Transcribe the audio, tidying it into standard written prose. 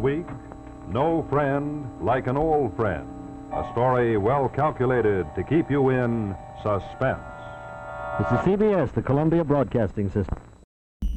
week, No Friend Like an Old Friend. A story well calculated to keep you in suspense. This is CBS, the Columbia Broadcasting System.